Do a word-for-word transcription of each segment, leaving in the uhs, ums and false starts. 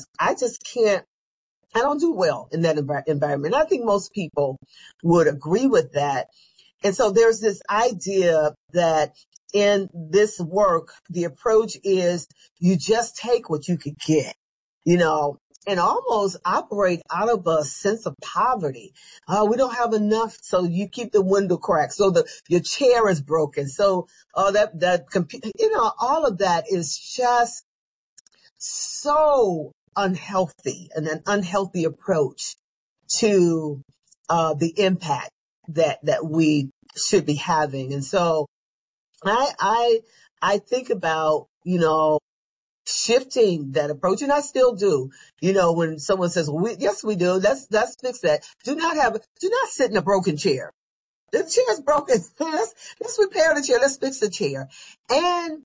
I just can't, I don't do well in that env- environment. I think most people would agree with that. And so there's this idea that in this work, the approach is you just take what you could get, you know, and almost operate out of a sense of poverty. Uh, we don't have enough, so you keep the window cracked. So the your chair is broken. So uh, that that compu- you know, all of that is just so unhealthy and an unhealthy approach to uh, the impact that that we should be having. And so I I I think about, you know, shifting that approach, and I still do. You know, when someone says, well, we, yes, we do. Let's let's fix that. Do not have do not sit in a broken chair. The chair's broken. let's let's repair the chair. Let's fix the chair. And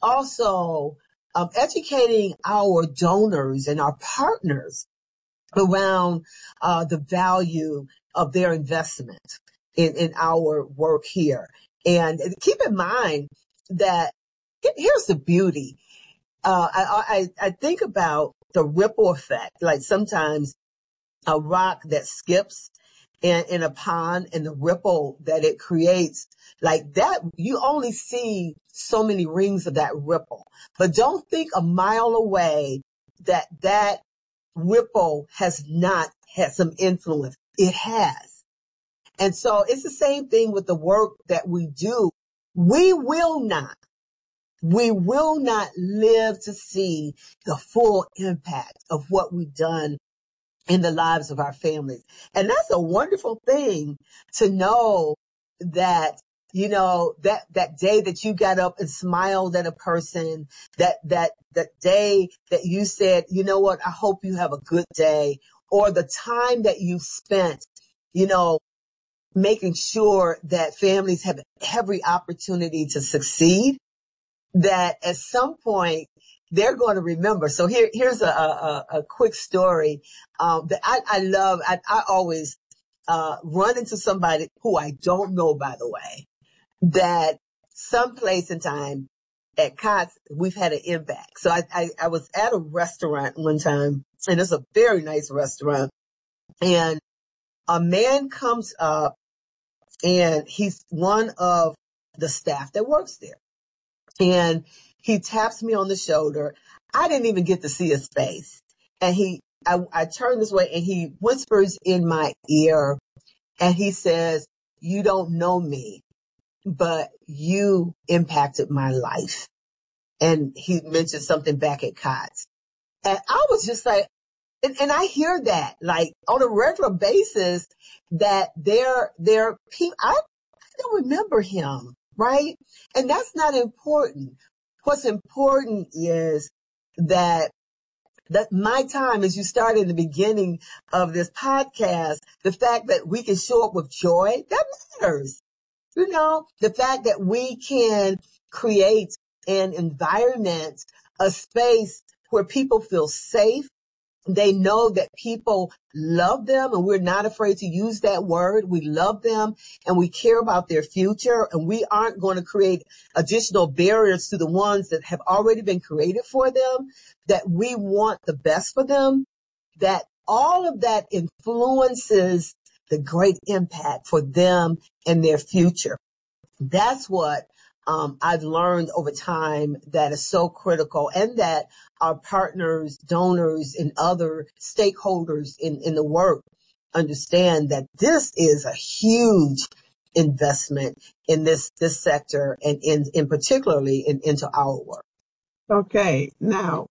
also um, educating our donors and our partners around uh, the value of their investment in, in our work here. And keep in mind that here's the beauty. Uh, I, I, I think about the ripple effect. Like sometimes a rock that skips in, in a pond and the ripple that it creates, like that, you only see so many rings of that ripple. But don't think a mile away that that ripple has not had some influence. It has. And so it's the same thing with the work that we do. We will not, we will not live to see the full impact of what we've done in the lives of our families. And that's a wonderful thing to know that, you know, that, that day that you got up and smiled at a person, that, that, that day that you said, you know what, I hope you have a good day, or the time that you spent, you know, making sure that families have every opportunity to succeed, that at some point they're going to remember. So here, here's a, a, a quick story um, that I, I love. I, I always uh, run into somebody who I don't know, by the way, that someplace in time at Cots, we've had an impact. So I, I, I was at a restaurant one time, and it's a very nice restaurant, and a man comes up, and he's one of the staff that works there. And he taps me on the shoulder. I didn't even get to see his face. And he, I, I turn this way and he whispers in my ear and he says, you don't know me, but you impacted my life. And he mentioned something back at Cots. And I was just like, and, and I hear that like on a regular basis that they're, they're people, I don't remember him, right? And that's not important. What's important is that that my time, as you started in the beginning of this podcast, the fact that we can show up with joy, that matters. You know, the fact that we can create an environment, a space where people feel safe. They know that people love them, and we're not afraid to use that word. We love them and we care about their future, and we aren't going to create additional barriers to the ones that have already been created for them, that we want the best for them, that all of that influences the great impact for them and their future. That's what um, I've learned over time that is so critical, and that our partners, donors, and other stakeholders in, in the work understand that this is a huge investment in this, this sector, and in, in particularly in, into our work. Okay. Now,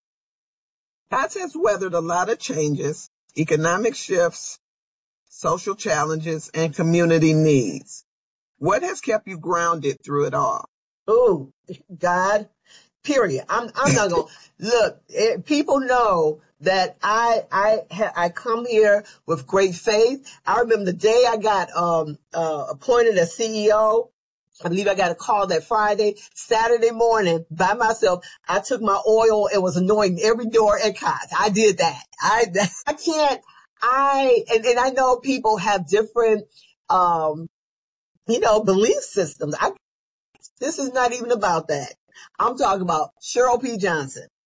Cots has weathered a lot of changes, economic shifts, social challenges, and community needs. What has kept you grounded through it all? Oh, God, period. I'm, I'm not going to look. It, people know that I, I, ha, I come here with great faith. I remember the day I got, um, uh, appointed as C E O. I believe I got a call that Friday, Saturday morning by myself. I took my oil and was anointing every door at Cots. I did that. I, I can't, I, and, and I know people have different, um, you know, belief systems. I, this is not even about that. I'm talking about Cheryl P. Johnson.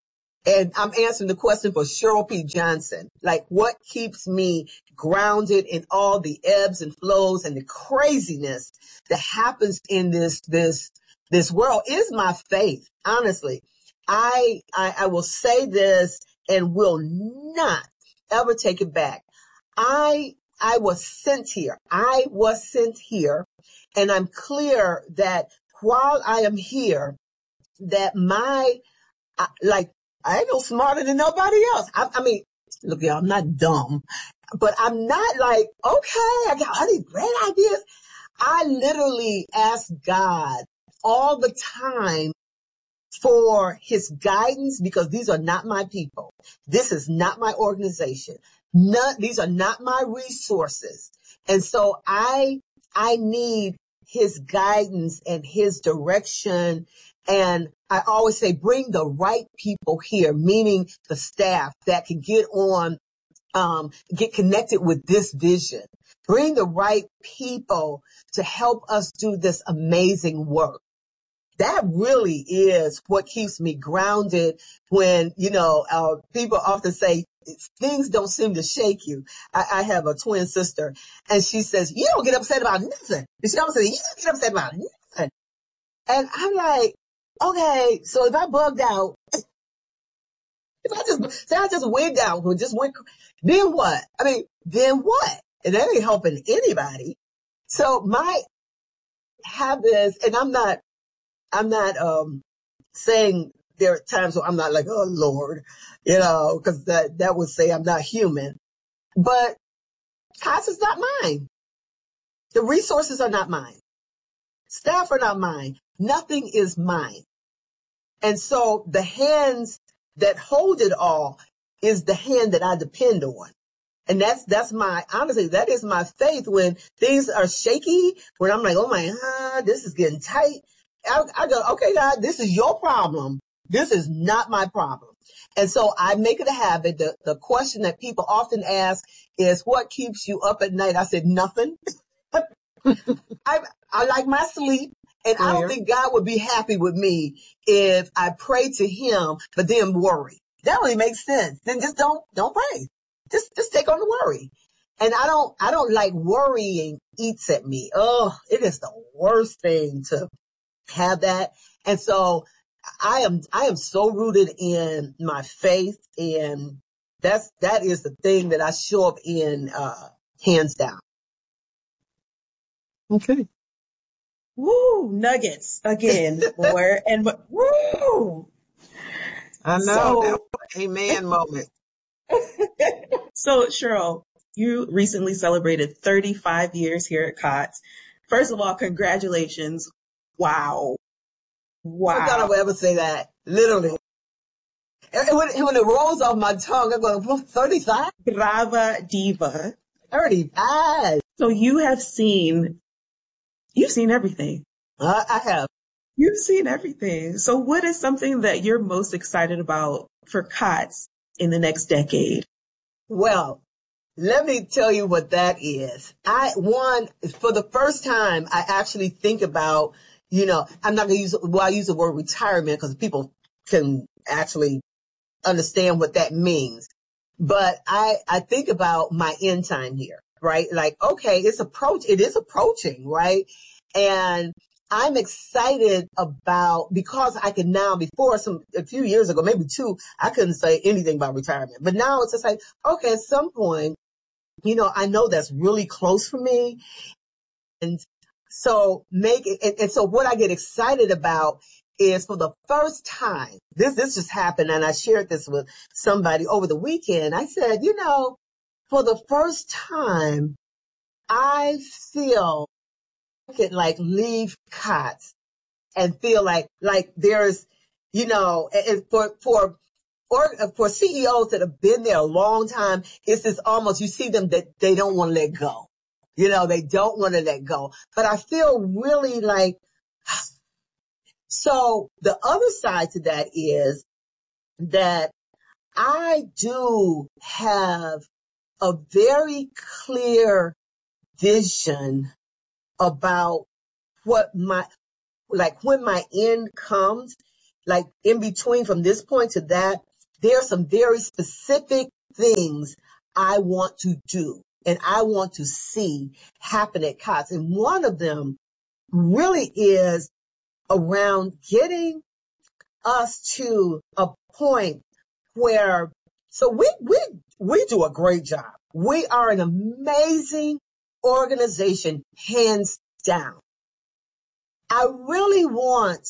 And I'm answering the question for Cheryl P. Johnson. Like, what keeps me grounded in all the ebbs and flows and the craziness that happens in this, this, this world is my faith. Honestly, I, I, I will say this and will not ever take it back. I, I was sent here. I was sent here, and I'm clear that while I am here, that my, I, like, I ain't no smarter than nobody else. I, I mean, look, y'all, I'm not dumb, but I'm not like, okay, I got all these great ideas. I literally ask God all the time for his guidance, because these are not my people. This is not my organization. None, these are not my resources. And so I, I need his guidance and his direction. And I always say, bring the right people here, meaning the staff that can get on, um, get connected with this vision. Bring the right people to help us do this amazing work. That really is what keeps me grounded when, you know, uh, people often say things don't seem to shake you. I, I have a twin sister, and she says, you don't get upset about nothing. And she always says, you don't get upset about nothing. And I'm like, okay, so if I bugged out, if I just, say I just wigged out, or just went, then what? I mean, then what? And that ain't helping anybody. So my habits, and I'm not, I'm not, um, saying there are times where I'm not like, oh Lord, you know, cause that, that would say I'm not human, but house is not mine. The resources are not mine. Staff are not mine. Nothing is mine. And so the hands that hold it all is the hand that I depend on. And that's, that's my, honestly, that is my faith when things are shaky, when I'm like, oh my God, this is getting tight. I, I go, okay, God, this is your problem. This is not my problem. And so I make it a habit. The, the question that people often ask is, what keeps you up at night? I said, nothing. I, I like my sleep. And I don't think God would be happy with me if I pray to him, but then worry. That only makes sense. Then just don't, don't pray. Just, just take on the worry. And I don't, I don't like worrying eats at me. Oh, it is the worst thing to have that. And so I am, I am so rooted in my faith, and that's, that is the thing that I show up in, uh, hands down. Okay. Woo, nuggets again, more and woo. I know, So, that was an amen moment. So Cheryl, you recently celebrated thirty-five years here at COTS. First of all, congratulations. Wow. Wow. I thought I would ever say that. Literally. And when, when it rolls off my tongue, I'm going, well, thirty-five? Brava diva. thirty-five. So you have seen, you've seen everything. Uh, I have. You've seen everything. So what is something that you're most excited about for COTS in the next decade? Well, let me tell you what that is. I, one, for the first time, I actually think about, you know, I'm not going to use, well, I use the word retirement because people can actually understand what that means. But I, I think about my end time here, right? Like, okay, it's approach, it is approaching, right? And I'm excited about, because I can now, before some, a few years ago, maybe two, I couldn't say anything about retirement. But now it's just like, okay, at some point, you know, I know that's really close for me. And so make it, and, and so what I get excited about is for the first time, this, this just happened, and I shared this with somebody over the weekend. I said, you know, for the first time, I feel I could like leave COTS and feel like, like there's, you know, and for, for, or for C E Os that have been there a long time, it's this almost, you see them that they don't want to let go. You know, they don't want to let go. But I feel really like, so the other side to that is that I do have a very clear vision about what my, like when my end comes, like in between from this point to that, there are some very specific things I want to do and I want to see happen at COTS. And one of them really is around getting us to a point where, so we, we, we do a great job. We are an amazing organization, hands down. I really want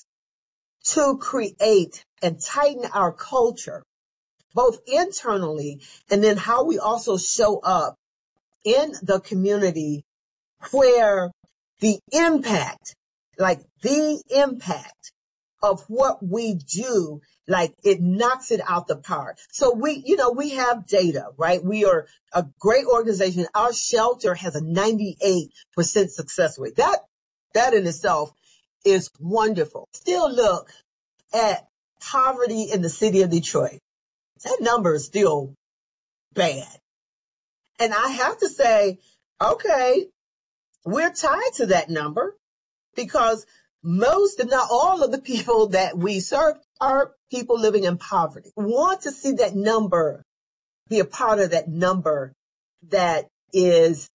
to create and tighten our culture, both internally and then how we also show up in the community, where the impact, like the impact of what we do, like it knocks it out the park. So we, you know, we have data, right? We are a great organization. Our shelter has a ninety-eight percent success rate. That, that in itself is wonderful. Still look at poverty in the city of Detroit. That number is still bad. And I have to say, okay, we're tied to that number because most, if not all, of the people that we serve are people living in poverty. We want to see that number, be a part of that number that is,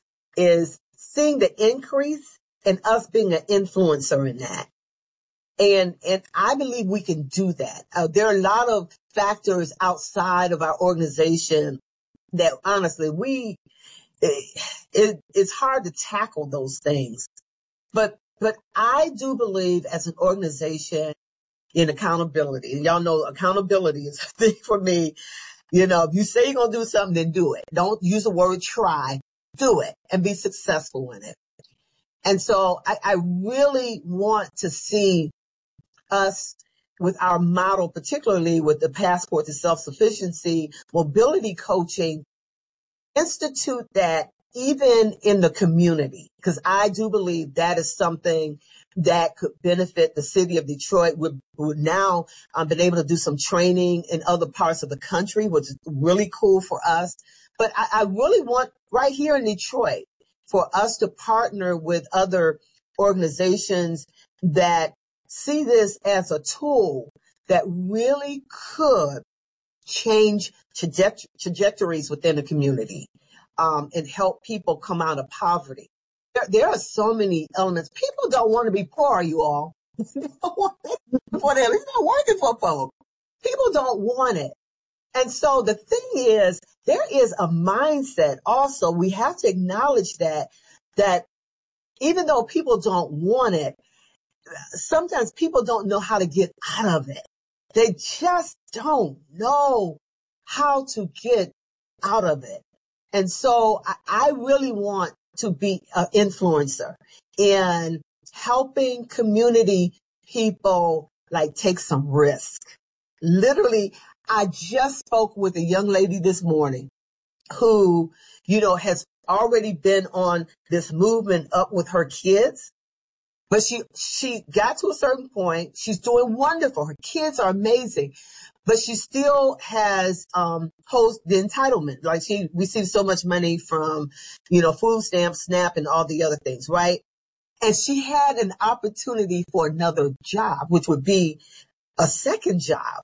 is seeing the increase and us being an influencer in that. And, and I believe we can do that. Uh, there are a lot of factors outside of our organization that honestly we, it, it, it's hard to tackle those things. But, but I do believe as an organization in accountability. And y'all know accountability is a thing for me. You know, if you say you're going to do something, then do it. Don't use the word try. Do it and be successful in it. And so I, I really want to see us with our model, particularly with the Passport to Self-Sufficiency, mobility coaching, institute that even in the community, because I do believe that is something that could benefit the city of Detroit. We've, we've now um, been able to do some training in other parts of the country, which is really cool for us. But I, I really want right here in Detroit for us to partner with other organizations that see this as a tool that really could change traje- trajectories within the community um, and help people come out of poverty. There, there are so many elements. People don't want to be poor, you all. They don't want it for them. It's not working for folks. People don't want it. And so the thing is, there is a mindset also. We have to acknowledge that, that even though people don't want it, sometimes people don't know how to get out of it. They just don't know how to get out of it. And so I, I really want to be an influencer in helping community people like take some risk. Literally, I just spoke with a young lady this morning who, you know, has already been on this movement up with her kids. But she, she got to a certain point. She's doing wonderful. Her kids are amazing, but she still has, um, holds the entitlement. Like she receives so much money from, you know, food stamps, SNAP and all the other things, right? And she had an opportunity for another job, which would be a second job.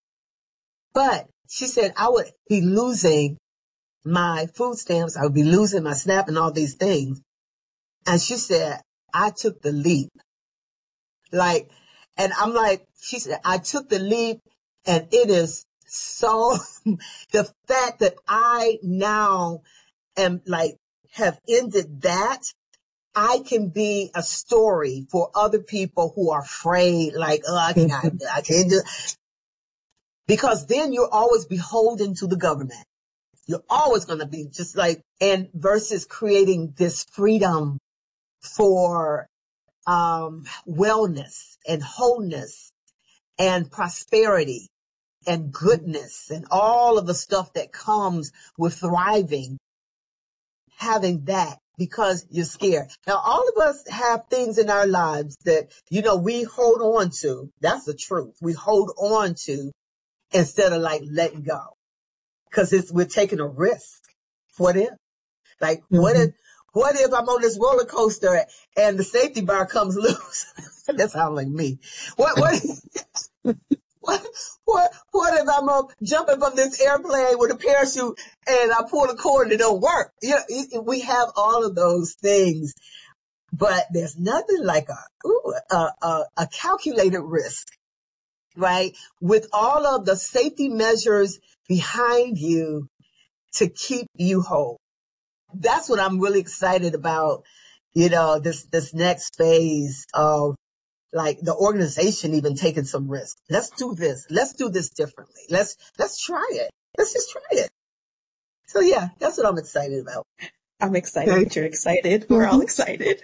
But she said, I would be losing my food stamps. I would be losing my SNAP and all these things. And she said, I took the leap. Like, and I'm like, she said, I took the leap and it is so, the fact that I now am like, have ended that, I can be a story for other people who are afraid, like, oh, I can't, I can't do it. Because then you're always beholden to the government. You're always going to be just like, and versus creating this freedom for um wellness and wholeness and prosperity and goodness and all of the stuff that comes with thriving, having that because you're scared. Now, all of us have things in our lives that, you know, we hold on to. That's the truth. We hold on to instead of like letting go because it's, we're taking a risk for them. Like, mm-hmm. what if, what if I'm on this roller coaster and the safety bar comes loose? That sounds like me. What, what, what, what, what if I'm uh, jumping from this airplane with a parachute and I pull the cord and it don't work? You know, it, it, we have all of those things, but there's nothing like a, ooh, a, a, a calculated risk, right? With all of the safety measures behind you to keep you whole. That's what I'm really excited about, you know, this, this next phase of like the organization even taking some risk. Let's do this. Let's do this differently. Let's, let's try it. Let's just try it. So yeah, that's what I'm excited about. I'm excited Okay. that you're excited. We're all excited.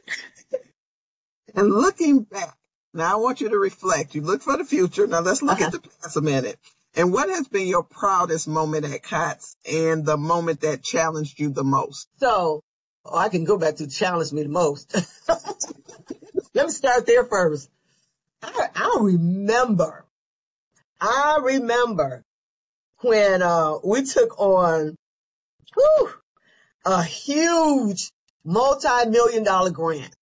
And looking back, now I want you to reflect. You look for the future. Now let's look Uh-huh. at the past a minute. And what has been your proudest moment at COTS and the moment that challenged you the most? So, oh, I can go back to challenge me the most. Let me start there first. I, I remember, I remember when uh, we took on whew, a huge multi-million dollar grant.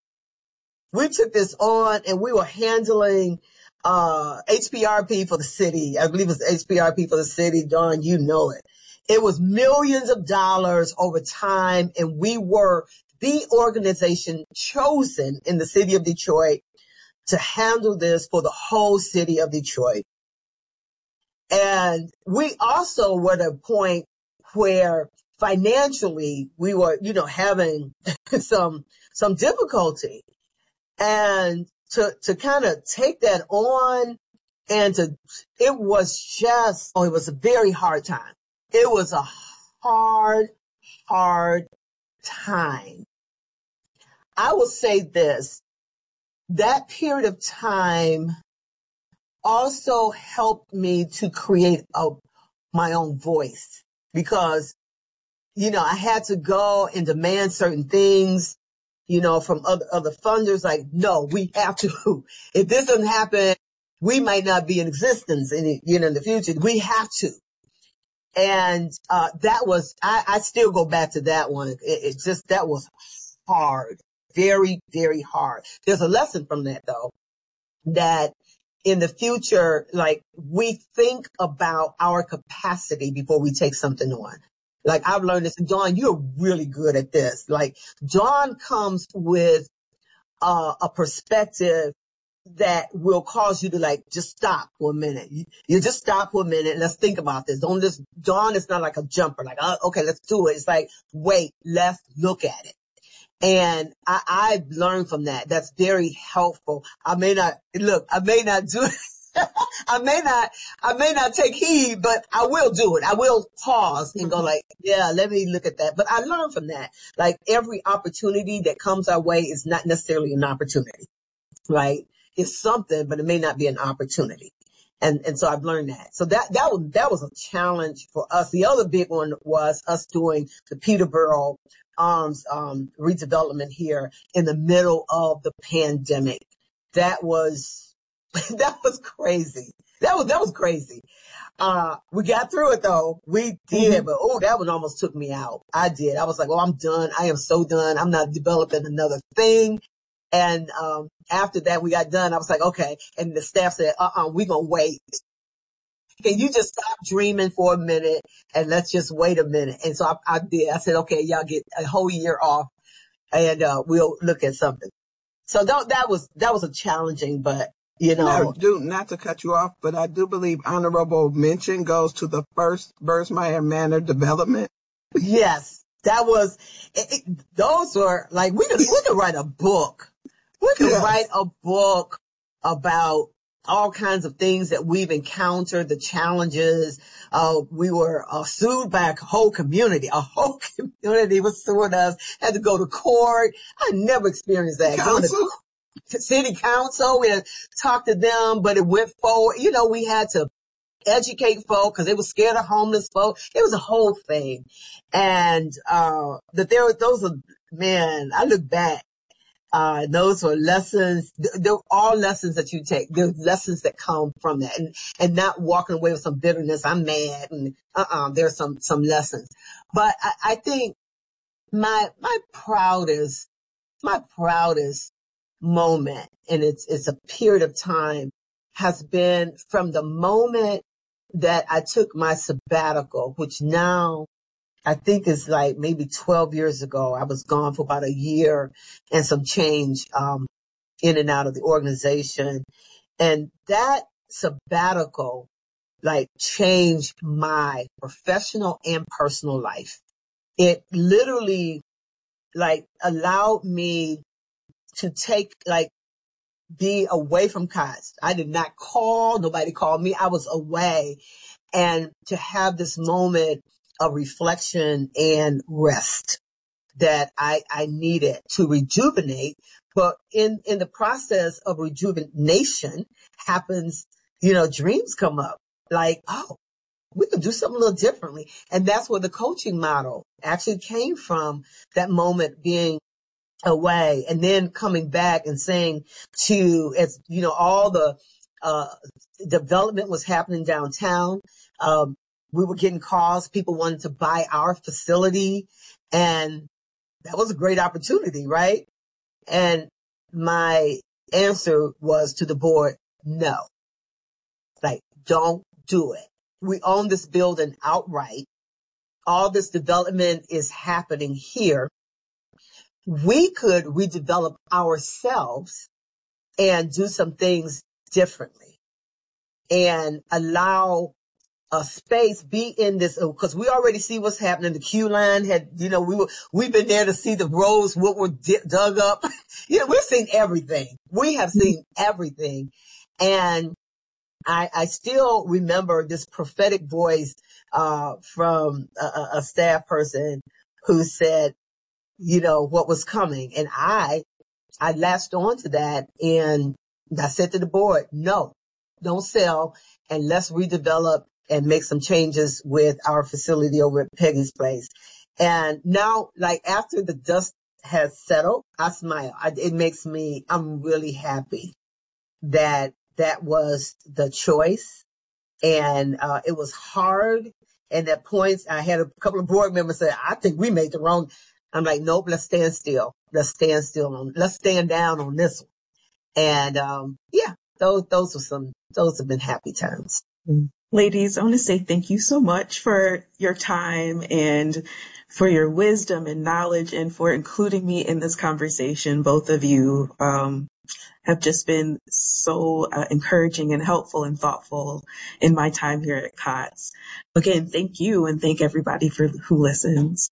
We took this on and we were handling uh H P R P for the city. I believe it's H P R P for the city. Dawn, you know it. It was millions of dollars over time, and we were the organization chosen in the city of Detroit to handle this for the whole city of Detroit. And we also were at a point where financially we were, you know, having some, some difficulty. And to, to kind of take that on and to, it was just, oh, it was a very hard time. It was a hard, hard time. I will say this, that period of time also helped me to create a, my own voice because, you know, I had to go and demand certain things, you know, from other, other funders, like, no, we have to, if this doesn't happen, we might not be in existence in, you know, in the future. We have to. And, uh, that was, I, I still go back to that one. It, it just, that was hard, very, very hard. There's a lesson from that though, that in the future, like we think about our capacity before we take something on. Like I've learned this, and Dawn, you're really good at this. Like Dawn comes with uh, a perspective that will cause you to like, just stop for a minute. You, you just stop for a minute and let's think about this. Don't just, Dawn is not like a jumper, like, oh, okay, let's do it. It's like, wait, let's look at it. And I, I've learned from that. That's very helpful. I may not, look, I may not do it. I may not, I may not take heed, but I will do it. I will pause and go like, yeah, let me look at that. But I learned from that. Like every opportunity that comes our way is not necessarily an opportunity, right? It's something, but it may not be an opportunity. And, and so I've learned that. So that, that was, that was a challenge for us. The other big one was us doing the Peterborough Arms, um, redevelopment here in the middle of the pandemic. That was, that was crazy. That was, that was crazy. Uh, we got through it though. We did, mm-hmm. But oh, that one almost took me out. I did. I was like, oh, I'm done. I am so done. I'm not developing another thing. And, um, after that we got done, I was like, okay. And the staff said, uh-uh, we're going to wait. Can you just stop dreaming for a minute and let's just wait a minute? And so I, I did. I said, okay, y'all get a whole year off and, uh, we'll look at something. So that, that was, that was a challenging, but you know. Now, do, not to cut you off, but I do believe honorable mention goes to the first Birsmeier Manor development. Yes, that was, it, it, those were like, we could, we could write a book. We could yes. write a book about all kinds of things that we've encountered, the challenges. Uh, we were uh, sued by a whole community. A whole community was suing us, had to go to court. I never experienced that. Council? To city council, we had talked to them, but it went forward. You know, we had to educate folk because they were scared of homeless folk. It was a whole thing. And, uh, that there were, those are, man, I look back. Uh, those were lessons, they're all lessons that you take. They're lessons that come from that and, and not walking away with some bitterness. I'm mad and uh-uh, there's some, some lessons. But I, I think my, my proudest, my proudest moment, and it's, it's a period of time has been from the moment that I took my sabbatical, which now I think is like maybe twelve years ago. I was gone for about a year and some change, um, in and out of the organization. And that sabbatical, like, changed my professional and personal life. It literally, like, allowed me to take, like, be away from Cots. I did not call. Nobody called me. I was away. And to have this moment of reflection and rest that I, I needed to rejuvenate. But in, in the process of rejuvenation happens, you know, dreams come up like, oh, we could do something a little differently. And that's where the coaching model actually came from, that moment being away and then coming back and saying to, as you know, all the uh development was happening downtown. Um, we were getting calls. People wanted to buy our facility, and that was a great opportunity, right? And my answer was to the board, no, like, don't do it. We own this building outright. All this development is happening here. We could redevelop ourselves and do some things differently and allow a space, be in this, because we already see what's happening. The Q line had, you know, we were, we've been there to see the roads, what were d- dug up. Yeah, we've seen everything. We have seen everything. And I, I still remember this prophetic voice, uh, from a, a staff person who said, you know, what was coming. And I, I latched on to that, and I said to the board, no, don't sell, and let's redevelop and make some changes with our facility over at Peggy's Place. And now, like, after the dust has settled, I smile. I, it makes me, I'm really happy that that was the choice. And, uh, it was hard. And at points, I had a couple of board members say, I think we made the wrong. I'm like, nope, let's stand still. Let's stand still on, let's stand down on this one. And, um, yeah, those, those were some, those have been happy times. Ladies, I want to say thank you so much for your time and for your wisdom and knowledge and for including me in this conversation. Both of you, um, have just been so uh, encouraging and helpful and thoughtful in my time here at Cots. Again, thank you, and thank everybody for who listens.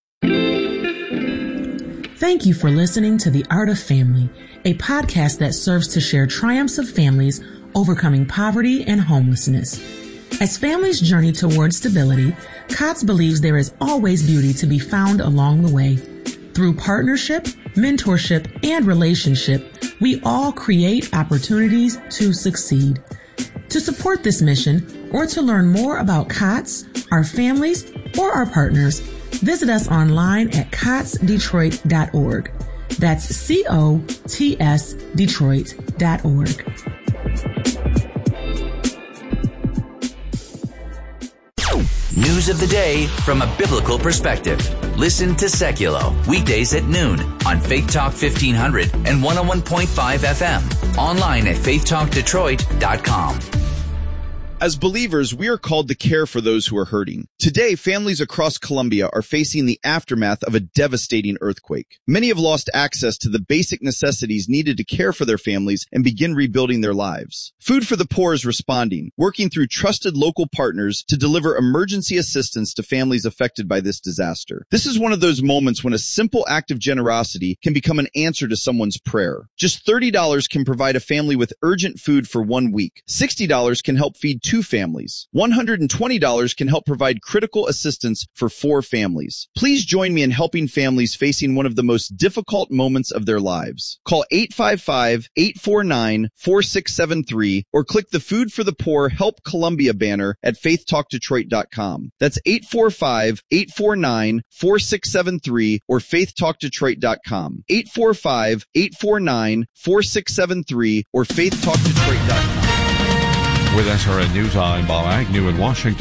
Thank you for listening to The Art of Family, a podcast that serves to share triumphs of families overcoming poverty and homelessness. As families journey towards stability, Cots believes there is always beauty to be found along the way. Through partnership, mentorship, and relationship, we all create opportunities to succeed. To support this mission or to learn more about Cots, our families, or our partners, visit us online at cots detroit dot org. That's C O T S Detroit dot org. News of the day from a biblical perspective. Listen to Seculo weekdays at noon on Faith Talk fifteen hundred and one oh one point five F M. Online at faith talk detroit dot com. As believers, we are called to care for those who are hurting. Today, families across Colombia are facing the aftermath of a devastating earthquake. Many have lost access to the basic necessities needed to care for their families and begin rebuilding their lives. Food for the Poor is responding, working through trusted local partners to deliver emergency assistance to families affected by this disaster. This is one of those moments when a simple act of generosity can become an answer to someone's prayer. Just thirty dollars can provide a family with urgent food for one week. sixty dollars can help feed two families. one hundred twenty dollars can help provide critical assistance for four families. Please join me in helping families facing one of the most difficult moments of their lives. Call eight five five, eight four nine, four six seven three or click the Food for the Poor Help Columbia banner at faith talk detroit dot com. That's eight four five, eight four nine, four six seven three or faith talk detroit dot com. eight four five, eight four nine, four six seven three or faith talk detroit dot com. With S R N News, I'm Bob Agnew in Washington.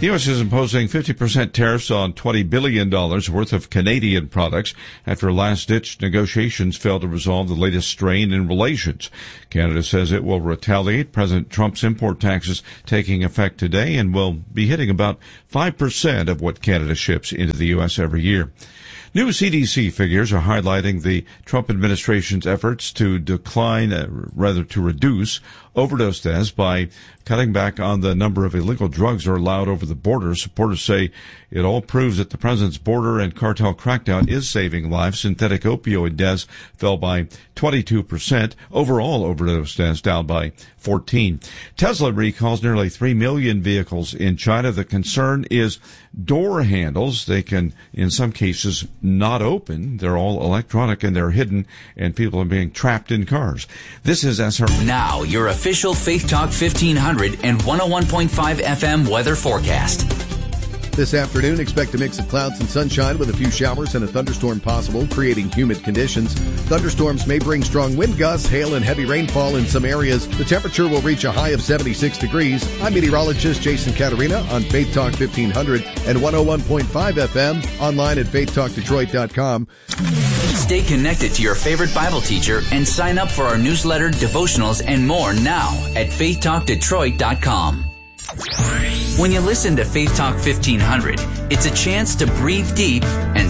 The U S is imposing fifty percent tariffs on twenty billion dollars worth of Canadian products after last-ditch negotiations failed to resolve the latest strain in relations. Canada says it will retaliate President Trump's import taxes taking effect today and will be hitting about five percent of what Canada ships into the U S every year. New C D C figures are highlighting the Trump administration's efforts to decline, uh, rather to reduce overdose deaths by cutting back on the number of illegal drugs that are allowed over the border. Supporters say it all proves that the president's border and cartel crackdown is saving lives. Synthetic opioid deaths fell by twenty-two percent. Overall overdose deaths down by fourteen. Tesla recalls nearly three million vehicles in China. The concern is door handles. They can, in some cases, not open. They're all electronic and they're hidden, and people are being trapped in cars. This is S R. Now, your official Faith Talk fifteen hundred and one oh one point five F M weather forecast. This afternoon, expect a mix of clouds and sunshine with a few showers and a thunderstorm possible, creating humid conditions. Thunderstorms may bring strong wind gusts, hail, and heavy rainfall in some areas. The temperature will reach a high of seventy-six degrees. I'm meteorologist Jason Caterina on Faith Talk fifteen hundred and one oh one point five F M, online at faith talk detroit dot com. Stay connected to your favorite Bible teacher and sign up for our newsletter, devotionals, and more now at faith talk detroit dot com. When you listen to Faith Talk fifteen hundred, it's a chance to breathe deep and